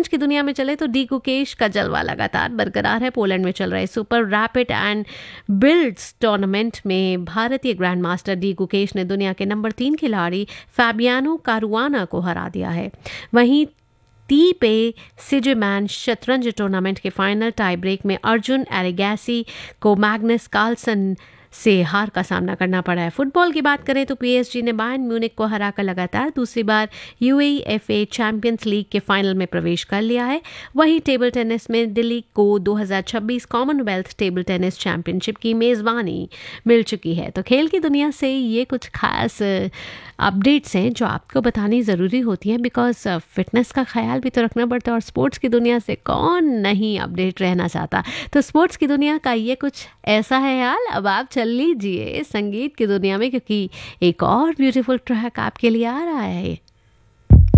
शतरंज की दुनिया में चले तो डी गुकेश का जलवा लगातार बरकरार है। पोलैंड में चल रहे super rapid and builds tournament में भारतीय ग्रैंड मास्टर डी गुकेश ने दुनिया के नंबर 3 खिलाड़ी फैबियानो कारुआना को हरा दिया है। वहीं पे सिजमैन शतरंज टूर्नामेंट के फाइनल टाई ब्रेक में अर्जुन एरिगैसी को मैग्नस कार्लसन से हार का सामना करना पड़ा है। फुटबॉल की बात करें तो पीएसजी ने बायर्न म्यूनिख को हराकर लगातार दूसरी बार यूएईएफए चैंपियंस लीग के फाइनल में प्रवेश कर लिया है। वहीं टेबल टेनिस में दिल्ली को 2026 कॉमनवेल्थ टेबल टेनिस चैंपियनशिप की मेज़बानी मिल चुकी है। तो खेल की दुनिया से ये कुछ खास अपडेट्स हैं जो आपको बतानी ज़रूरी होती हैं, बिकॉज फिटनेस का ख्याल भी तो रखना पड़ता है और स्पोर्ट्स की दुनिया से कौन नहीं अपडेट रहना चाहता। तो स्पोर्ट्स की दुनिया का ये कुछ ऐसा है हाल। अब आप चल लीजिए संगीत की दुनिया में, क्योंकि एक और ब्यूटीफुल ट्रैक आपके लिए आ रहा है।